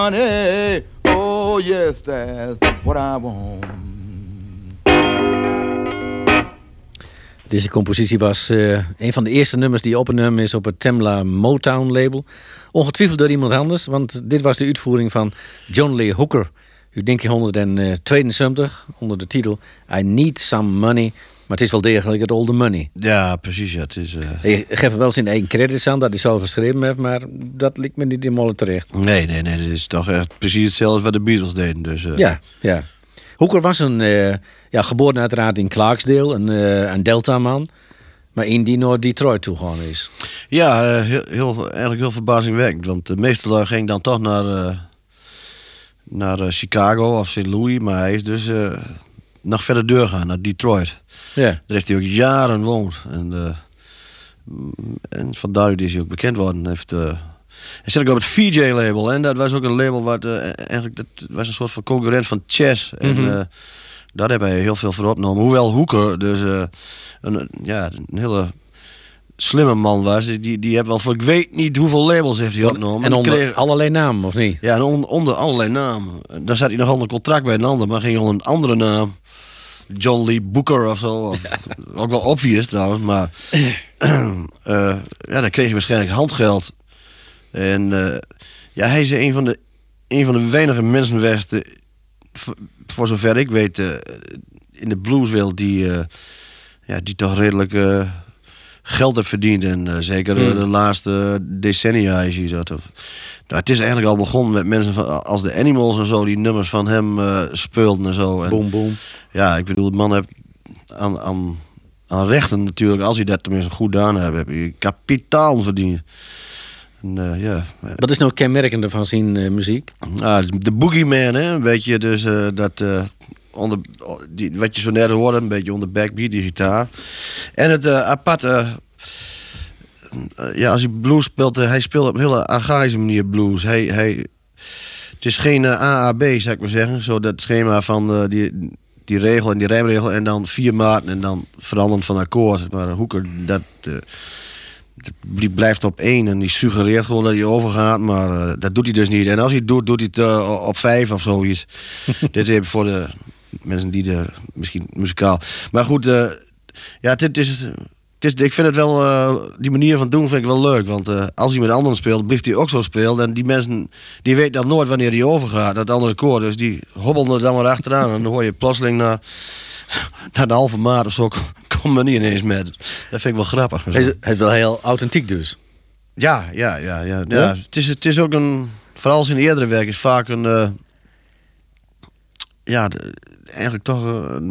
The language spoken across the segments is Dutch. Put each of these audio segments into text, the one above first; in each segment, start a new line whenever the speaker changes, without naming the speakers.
Money, oh yes, that's what I want.
Deze compositie was een van de eerste nummers die opgenomen is op het Tamla Motown label. Ongetwijfeld door iemand anders, want dit was de uitvoering van John Lee Hooker uit 1972 onder de titel I Need Some Money. Maar het is wel degelijk het Olde Money.
Ja, precies. Ja, het is,
Je geeft wel zijn eigen credits aan dat hij zo geschreven heeft, maar dat lijkt me niet helemaal terecht.
Nee, dit is toch echt precies hetzelfde wat de Beatles deden. Dus,
Ja. Hooker was geboren uiteraard in Clarksdale, een Delta-man. Maar in die naar Detroit toe gewoon is.
Ja, eigenlijk heel verbazingwekkend. Want de meeste lui gingen dan toch naar Chicago of St. Louis. Maar hij is dus nog verder doorgaan, naar Detroit.
Ja.
Daar heeft hij ook jaren gewoond. En vandaar is hij ook bekend worden. Hij zit ook op het VJ-label. En dat was ook een label wat eigenlijk... Dat was een soort van concurrent van Chess. En daar hebben hij heel veel voor opgenomen. Hoewel Hooker dus een hele slimme man was. Die heeft wel voor ik weet niet hoeveel labels heeft hij opgenomen.
En onder allerlei namen, of niet?
Ja, en onder allerlei namen. Daar zat hij nog onder contract bij een ander. Maar ging onder een andere naam. John Lee Booker of zo. Ook wel obvious trouwens. Maar dan kreeg hij waarschijnlijk handgeld. En hij is een van de weinige mensen geweest, voor zover ik weet, in de blueswereld die toch redelijk geld heeft verdiend. En zeker de laatste decennia is hij zo. Het is eigenlijk al begonnen met mensen als de Animals en zo, die nummers van hem speelden en zo.
Boom, boom.
Ja, ik bedoel, de man heeft aan rechten natuurlijk, als hij dat tenminste goed gedaan heeft, heb je kapitaal verdiend.
Wat is nou kenmerkende van zijn muziek?
De boogeyman, hè? Een beetje dus wat je zo net hoorde, een beetje onder backbeat, die gitaar. En het aparte, als hij blues speelt, hij speelt op een hele archaïsche manier blues. Het is geen AAB, zou ik maar zeggen. Zo dat schema van die regel en die rijmregel en dan 4 maten en dan veranderend van akkoord. Maar Hooker, dat blijft op 1 en die suggereert gewoon dat hij overgaat, maar dat doet hij dus niet. En als hij het doet, doet hij het op 5 of zoiets. Dit is even voor de mensen die misschien muzikaal. Maar goed, ik vind het wel, die manier van doen vind ik wel leuk. Want als hij met anderen speelt, blijft hij ook zo spelen. En die mensen, die weten dan nooit wanneer hij overgaat, dat andere koor. Dus die hobbelen er dan maar achteraan. En dan hoor je plotseling naar de halve maat of zo, komt me niet ineens met. Dat vind ik wel grappig.
Hij is wel heel authentiek dus.
Ja. Het is ook vooral zijn eerdere werk is vaak eigenlijk toch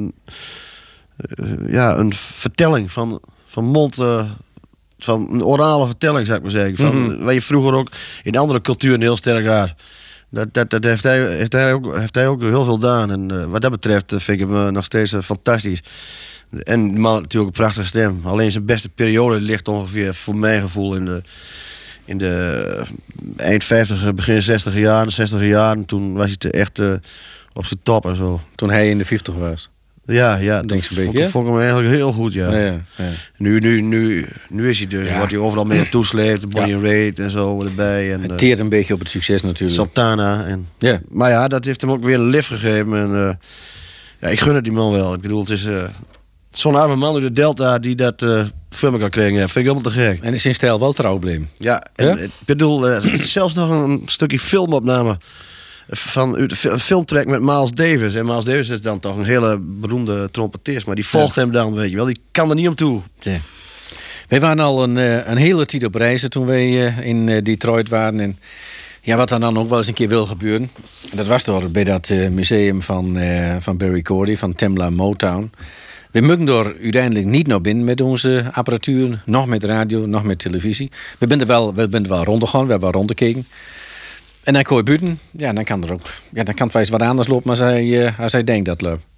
een vertelling van mond, van een orale vertelling, zou ik maar zeggen. Van, waar je vroeger ook in andere culturen heel sterk had. Dat heeft hij ook heel veel gedaan. En wat dat betreft vind ik hem nog steeds fantastisch. En de man natuurlijk een prachtige stem. Alleen zijn beste periode ligt ongeveer, voor mijn gevoel, in de eind 50, begin 60 jaren. Toen was hij echt op zijn top en zo.
Toen hij in de 50 was.
Ja, dat vond ik hem eigenlijk heel goed, ja.
Ja.
Nu is hij dus, wordt hij overal mee naartoe sleept, Bonnie Raitt en zo erbij. En,
het teert een beetje op het succes natuurlijk.
Santana. Maar ja, dat heeft hem ook weer een lift gegeven. En, ik gun het die man wel. Ik bedoel, het is zo'n arme man uit de Delta die dat film kan krijgen. Ja, vind ik helemaal te gek.
En is zijn stijl wel trouw gebleven.
Ja, ik bedoel, zelfs nog een stukje filmopname van een filmtrack met Miles Davis. En Miles Davis is dan toch een hele beroemde trompetist. Maar die volgt hem dan, weet je wel. Die kan er niet om toe.
Ja. Wij waren al een hele tijd op reizen toen wij in Detroit waren. En ja, wat er dan ook wel eens een keer wil gebeuren. Dat was door bij dat museum van Berry Gordy, van Tamla Motown. We mogen door uiteindelijk niet naar binnen met onze apparatuur. Nog met radio, nog met televisie. We zijn er wel rondgegaan, we hebben wel rondgekeken. En dan kon je buiten, ja, dan kan er ook. Ja, dan kan het wel eens wat anders lopen als hij denkt dat loopt.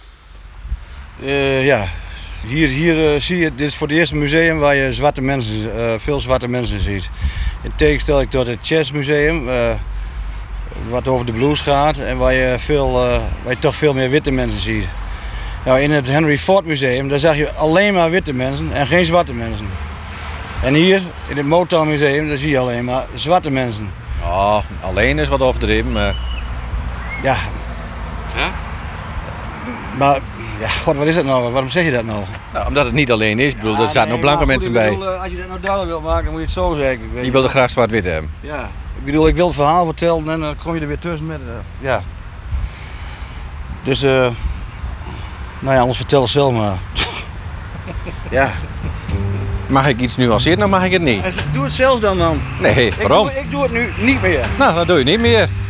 Hier zie je, dit is voor het eerste museum waar je veel zwarte mensen ziet. In tegenstelling tot het Chess Museum, wat over de blues gaat en waar je toch veel meer witte mensen ziet. Nou, in het Henry Ford Museum, daar zag je alleen maar witte mensen en geen zwarte mensen. En hier, in het Motown Museum, daar zie je alleen maar zwarte mensen.
Oh, alleen is wat overdreven, maar...
Ja.
Ja?
Maar, ja, god, wat is dat nou? Waarom zeg je dat nou?
Nou, omdat het niet alleen is. Ik bedoel, er zaten nog blanke mensen bij.
Als je dat nou duidelijk wilt maken, dan moet je het zo zeggen.
Die wilden graag zwart-wit hebben.
Ja, ik bedoel, ik wil het verhaal vertellen en dan kom je er weer tussen met... ja. Dus, nou ja, anders vertel het zelf maar. Ja.
Mag ik iets nuanceren, dan mag ik het niet.
Doe het zelf dan, man.
Nee, waarom?
Ik doe het nu niet meer.
Nou, dat doe je niet meer.